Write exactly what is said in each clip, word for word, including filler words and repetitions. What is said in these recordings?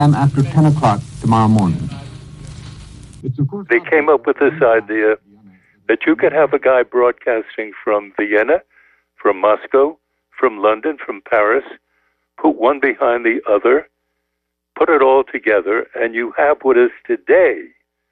And after ten o'clock tomorrow morning. They came up with this idea that you could have a guy broadcasting from Vienna, from Moscow, from London, from Paris, put one behind the other, put it all together, and you have what is today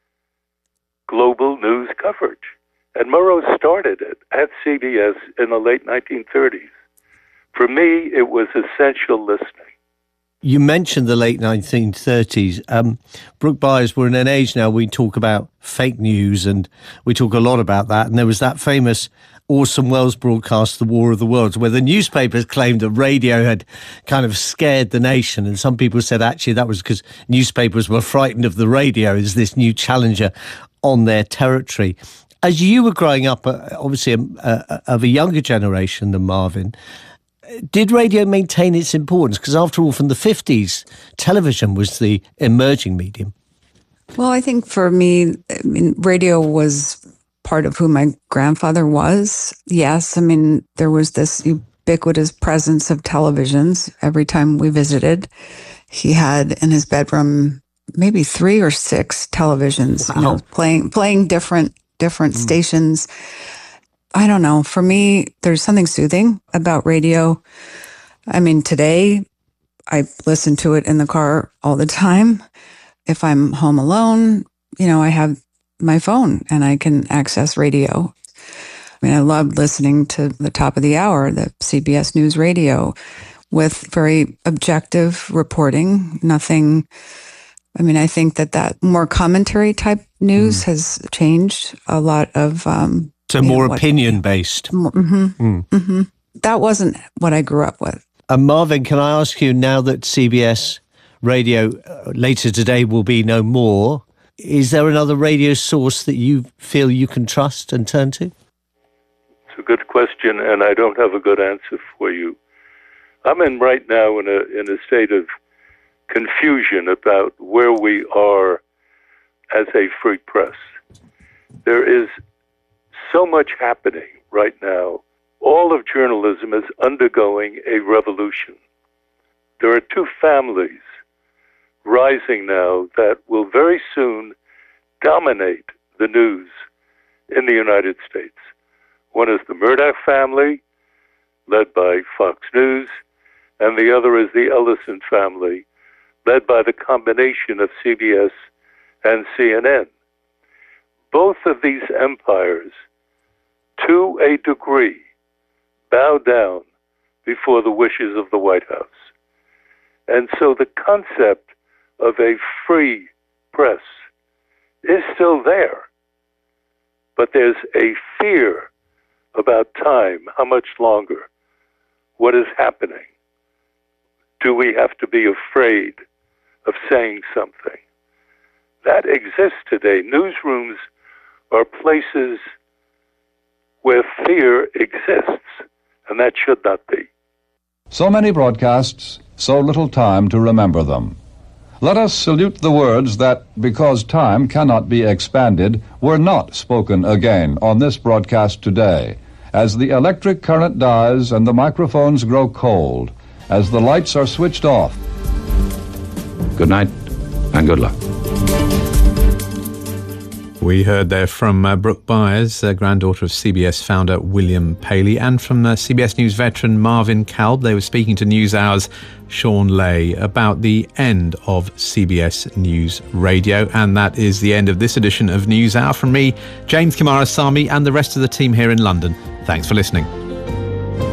global news coverage. And Murrow started it at C B S in the late nineteen thirties. For me, it was essential listening. You mentioned the late nineteen thirties. Um, Brooke Byers, we're in an age now we talk about fake news, and we talk a lot about that. And there was that famous Orson Welles broadcast, The War of the Worlds, where the newspapers claimed that radio had kind of scared the nation. And some people said actually that was because newspapers were frightened of the radio as this new challenger on their territory. As you were growing up, uh, obviously uh, uh, of a younger generation than Marvin, did radio maintain its importance? Because after all, from the fifties, television was the emerging medium. Well, I think for me, I mean, radio was part of who my grandfather was. Yes, I mean, there was this ubiquitous presence of televisions every time we visited. He had in his bedroom maybe three or six televisions, wow. you know, playing playing different different mm. stations. I don't know. For me, there's something soothing about radio. I mean, today, I listen to it in the car all the time. If I'm home alone, you know, I have my phone and I can access radio. I mean, I loved listening to the top of the hour, the C B S News Radio, with very objective reporting. Nothing, I mean, I think that that more commentary type news mm. has changed a lot of... Um, So more know, opinion-based. Mm-hmm, mm. mm-hmm. That wasn't what I grew up with. And Marvin, can I ask you, now that C B S Radio uh, later today will be no more, is there another radio source that you feel you can trust and turn to? It's a good question, and I don't have a good answer for you. I'm in right now in a in a state of confusion about where we are as a free press. There is so much happening right now. All of journalism is undergoing a revolution. There are two families rising now that will very soon dominate the news in the United States. One is the Murdoch family, led by Fox News, and the other is the Ellison family, led by the combination of C B S and C N N. Both of these empires, to a degree, bow down before the wishes of the White House. And so the concept of a free press is still there. But there's a fear about time, how much longer, what is happening. Do we have to be afraid of saying something? That exists today. Newsrooms are places where fear exists, and that should not be. So many broadcasts, so little time to remember them. Let us salute the words that, because time cannot be expanded, were not spoken again on this broadcast today, as the electric current dies and the microphones grow cold, as the lights are switched off. Good night, and good luck. We heard there from uh, Brooke Byers, uh, granddaughter of C B S founder William Paley, and from uh, C B S News veteran Marvin Kalb. They were speaking to NewsHour's Sean Lay about the end of C B S News Radio. And that is the end of this edition of NewsHour. From me, James Coomarasamy, and the rest of the team here in London. Thanks for listening.